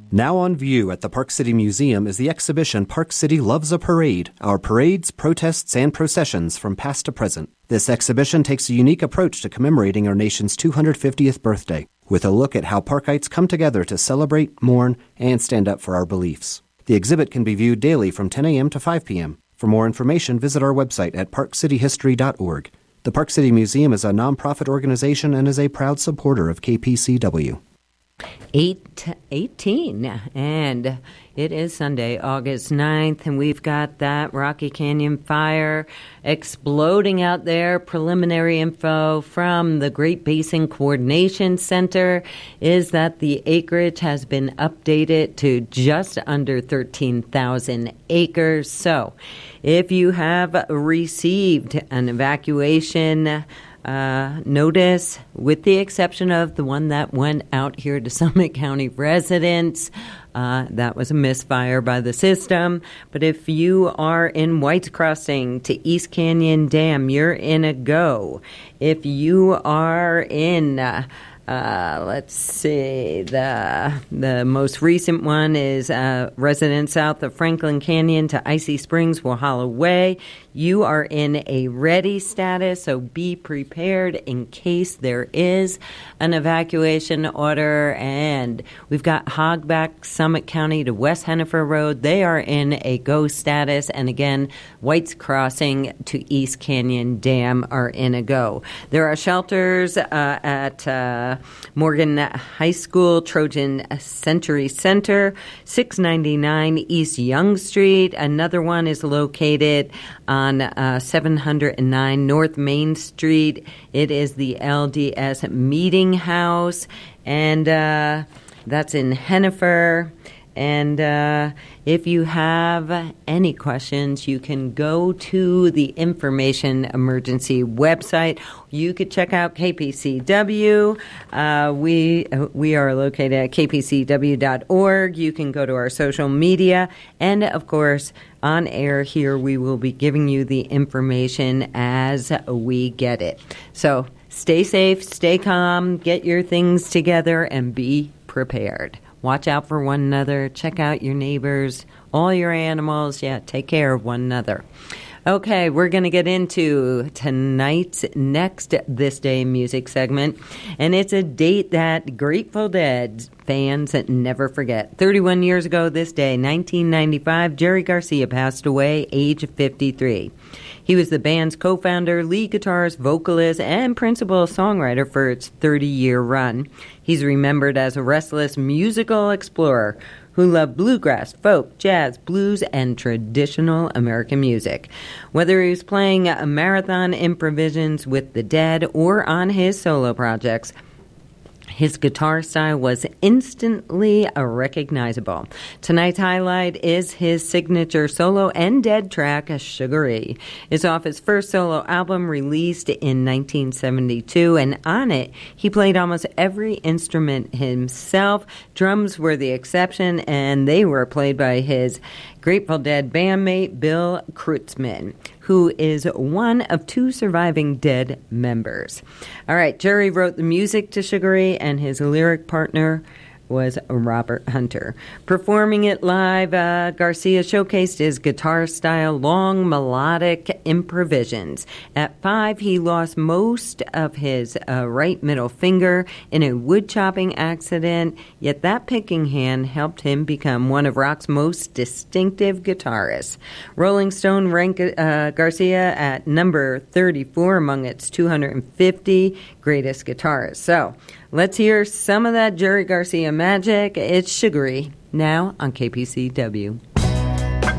Now on view at the Park City Museum is the exhibition Park City Loves a Parade, our parades, protests, and processions from past to present. This exhibition takes a unique approach to commemorating our nation's 250th birthday, with a look at how Parkites come together to celebrate, mourn, and stand up for our beliefs. The exhibit can be viewed daily from 10 a.m. to 5 p.m. For more information, visit our website at parkcityhistory.org. The Park City Museum is a nonprofit organization and is a proud supporter of KPCW. 8:18, and it is Sunday, August 9th, and we've got that Rocky Canyon fire exploding out there. Preliminary info from the Great Basin Coordination Center is that the acreage has been updated to just under 13,000 acres. So if you have received an evacuation notice, with the exception of the one that went out here to Summit County residents, that was a misfire by the system. But if you are in White's Crossing to East Canyon Dam, you're in a go. If you are in let's see, the most recent one is residents south of Franklin Canyon to Icy Springs, Walhalla Way. You are in a ready status, so be prepared in case there is an evacuation order. And we've got Hogback, Summit County to West Hennifer Road. They are in a go status. And again, White's Crossing to East Canyon Dam are in a go. There are shelters at Morgan High School, Trojan Century Center, 699 East Young Street. Another one is located on 709 North Main Street. It is the LDS Meeting House, and that's in Hennifer. And if you have any questions, you can go to the Information Emergency website. You could check out KPCW. We are located at kpcw.org. You can go to our social media. And, of course, on air here, we will be giving you the information as we get it. So stay safe, stay calm, get your things together, and be prepared. Watch out for one another. Check out your neighbors, all your animals. Yeah, take care of one another. Okay, we're going to get into tonight's next This Day Music segment, and it's a date that Grateful Dead fans never forget. 31 years ago this day, 1995, Jerry Garcia passed away, age 53. He was the band's co-founder, lead guitarist, vocalist, and principal songwriter for its 30-year run. He's remembered as a restless musical explorer who loved bluegrass, folk, jazz, blues, and traditional American music. Whether he was playing marathon improvisations with the Dead or on his solo projects, his guitar style was instantly recognizable. Tonight's highlight is his signature solo and Dead track, Sugar-E. It's off his first solo album released in 1972, and on it, he played almost every instrument himself. Drums were the exception, and they were played by his Grateful Dead bandmate, Bill Kreutzmann, who is one of two surviving Dead members. All right, Jerry wrote the music to Sugar-E, and his lyric partner was Robert Hunter. Performing it live, Garcia showcased his guitar-style long melodic improvisations. At 5, he lost most of his right middle finger in a wood-chopping accident, yet that picking hand helped him become one of rock's most distinctive guitarists. Rolling Stone ranked Garcia at number 34 among its 250 greatest guitarists. So, let's hear some of that Jerry Garcia magic. It's Sugar-E, now on KPCW.